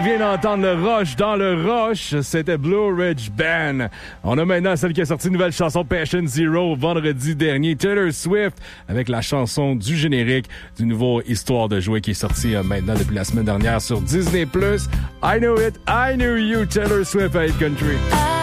vient d'entendre le Rush dans le Rush. C'était Blue Ridge Band. On a maintenant celle qui a sorti une nouvelle chanson Passion Zero vendredi dernier. Taylor Swift avec la chanson du générique du nouveau Histoire de jouer qui est sorti maintenant depuis la semaine dernière sur Disney+. I Know It, I Knew You, Taylor Swift à Hit Country.